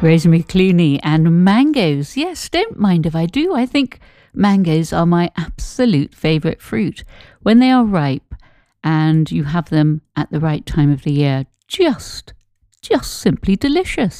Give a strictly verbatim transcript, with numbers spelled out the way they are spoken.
Rosemary Clooney and mangoes. Yes, don't mind if I do. I think mangoes are my absolute favourite fruit. When they are ripe and you have them at the right time of the year, just, just simply delicious.